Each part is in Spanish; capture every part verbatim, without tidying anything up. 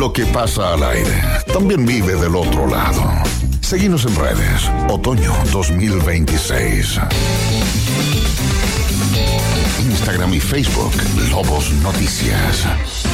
lo que pasa al aire también vive del otro lado. Seguinos en redes. Otoño dos mil veintiséis. Instagram y Facebook, Lobos Noticias.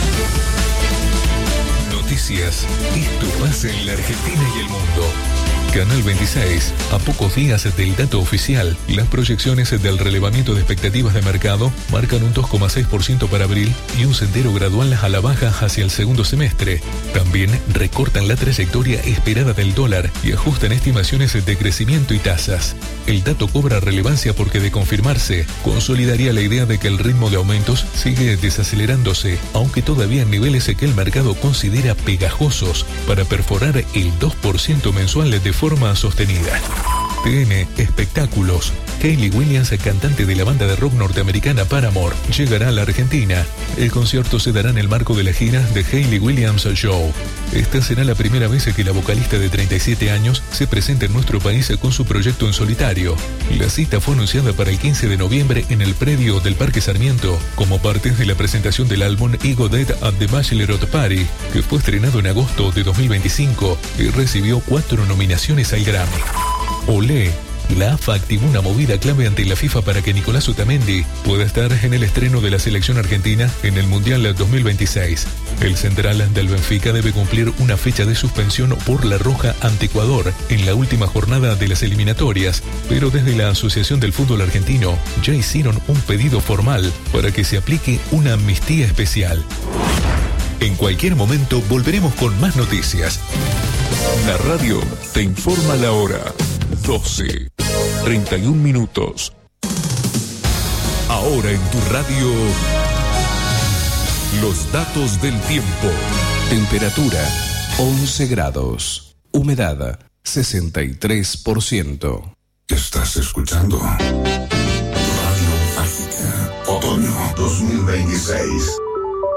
Noticias. Esto pasa en la Argentina y el mundo. Canal veintiséis. A pocos días del dato oficial, las proyecciones del relevamiento de expectativas de mercado marcan un dos coma seis por ciento para abril y un sendero gradual a la baja hacia el segundo semestre. También recortan la trayectoria esperada del dólar y ajustan estimaciones de crecimiento y tasas. El dato cobra relevancia porque, de confirmarse, consolidaría la idea de que el ritmo de aumentos sigue desacelerándose, aunque todavía en niveles que el mercado considera pegajosos para perforar el dos por ciento mensual de forma sostenida. T N Espectáculos. Hayley Williams, cantante de la banda de rock norteamericana Paramore, llegará a la Argentina. El concierto se dará en el marco de la gira The Hayley Williams Show. Esta será la primera vez que la vocalista de treinta y siete años se presenta en nuestro país con su proyecto en solitario. La cita fue anunciada para el quince de noviembre en el predio del Parque Sarmiento, como parte de la presentación del álbum Ego Dead at the Bachelorette Party, que fue estrenado en agosto de dos mil veinticinco y recibió cuatro nominaciones al Grammy. Olé. La A F A activó una movida clave ante la FIFA para que Nicolás Otamendi pueda estar en el estreno de la selección argentina en el Mundial dos mil veintiséis. El central del Benfica debe cumplir una fecha de suspensión por la roja ante Ecuador en la última jornada de las eliminatorias, pero desde la Asociación del Fútbol Argentino ya hicieron un pedido formal para que se aplique una amnistía especial. En cualquier momento volveremos con más noticias. La radio te informa la hora. doce, treinta y un minutos. Ahora en tu radio, los datos del tiempo. Temperatura, once grados. Humedad, sesenta y tres por ciento. Estás escuchando Radio Mágica. Otoño dos mil veintiséis.